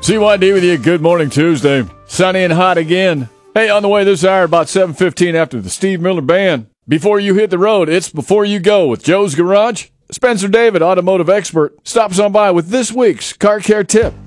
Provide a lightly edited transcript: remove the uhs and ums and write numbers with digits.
CYD with you. Good morning, Tuesday. Sunny and hot again. Hey, on the way this hour, about 7:15 after the Steve Miller Band. Before you hit the road, it's Before You Go with Joe's Garage. Spencer David, automotive expert, stops on by with this week's car care tip.